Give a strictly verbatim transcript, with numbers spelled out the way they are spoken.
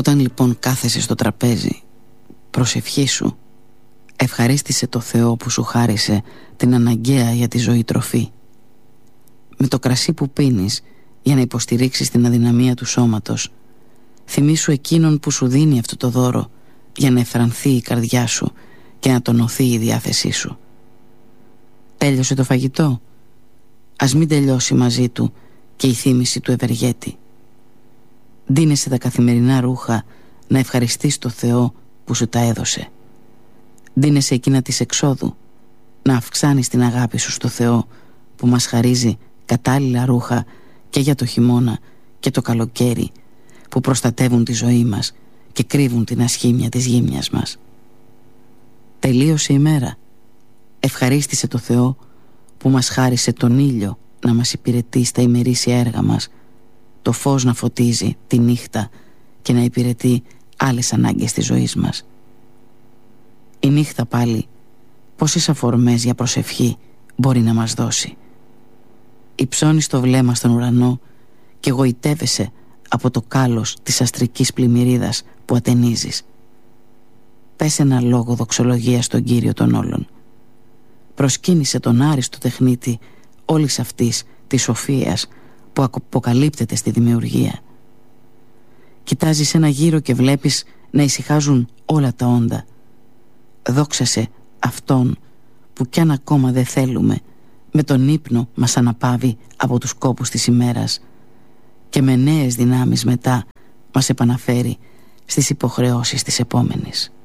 Όταν λοιπόν κάθεσαι στο τραπέζι, προσευχήσου, ευχαρίστησε το Θεό που σου χάρισε την αναγκαία για τη ζωή τροφή. Με το κρασί που πίνεις για να υποστηρίξεις την αδυναμία του σώματος, θυμήσου εκείνον που σου δίνει αυτό το δώρο για να εφρανθεί η καρδιά σου και να τονωθεί η διάθεσή σου. Τέλειωσε το φαγητό? Ας μην τελειώσει μαζί του και η θύμηση του ευεργέτη. Ντύνεσαι τα καθημερινά ρούχα να ευχαριστείς το Θεό που σου τα έδωσε. Ντύνεσαι εκείνα της εξόδου να αυξάνεις την αγάπη σου στο Θεό που μας χαρίζει κατάλληλα ρούχα και για το χειμώνα και το καλοκαίρι, που προστατεύουν τη ζωή μας και κρύβουν την ασχήμια της γύμνιας μας. Τελείωσε η μέρα. Ευχαρίστησε το Θεό που μας χάρισε τον ήλιο να μας υπηρετεί στα ημερήσια έργα μας, το φως να φωτίζει τη νύχτα και να υπηρετεί άλλες ανάγκες της ζωής μας. Η νύχτα πάλι πόσες αφορμές για προσευχή μπορεί να μας δώσει. Υψώνεις το βλέμμα στον ουρανό και γοητεύεσαι από το κάλος της αστρικής πλημμυρίδας που ατενίζεις. Πες ένα λόγο δοξολογίας στον Κύριο των όλων. Προσκύνησε τον άριστο τεχνίτη όλης αυτής της σοφίας που αποκαλύπτεται στη δημιουργία. Κοιτάζεις ένα γύρο και βλέπεις να ησυχάζουν όλα τα όντα. Δόξασε Αυτόν που κι αν ακόμα δεν θέλουμε, με τον ύπνο μας αναπαύει από τους κόπους της ημέρας και με νέες δυνάμεις μετά μας επαναφέρει στις υποχρεώσεις της επόμενης.